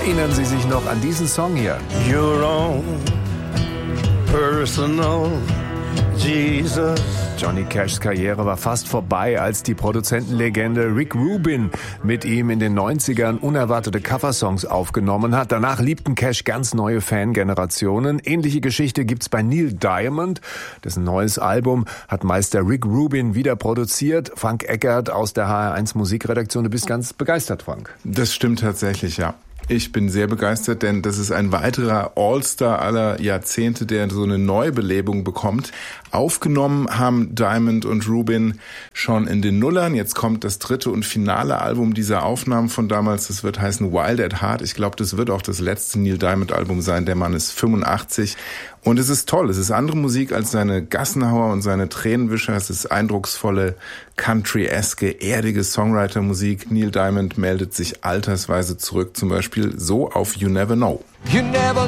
Erinnern Sie sich noch an diesen Song hier? Your own personal Jesus. Johnny Cashs Karriere war fast vorbei, als die Produzentenlegende Rick Rubin mit ihm in den 90ern unerwartete Coversongs aufgenommen hat. Danach liebten Cash ganz neue Fangenerationen. Ähnliche Geschichte gibt's bei Neil Diamond. Dessen neues Album hat Meister Rick Rubin wieder produziert. Frank Eckert aus der HR1 Musikredaktion. Du bist ganz begeistert, Frank. Das stimmt tatsächlich, ja. Ich bin sehr begeistert, denn das ist ein weiterer All-Star aller Jahrzehnte, der so eine Neubelebung bekommt. Aufgenommen haben Diamond und Rubin schon in den Nullern. Jetzt kommt das dritte und finale Album dieser Aufnahmen von damals. Das wird heißen Wild at Heart. Ich glaube, das wird auch das letzte Neil Diamond-Album sein. Der Mann ist 85. Und es ist toll. Es ist andere Musik als seine Gassenhauer und seine Tränenwischer. Es ist eindrucksvolle, country-eske, erdige Songwriter-Musik. Neil Diamond meldet sich altersweise zurück, zum Beispiel so auf You Never Know. You never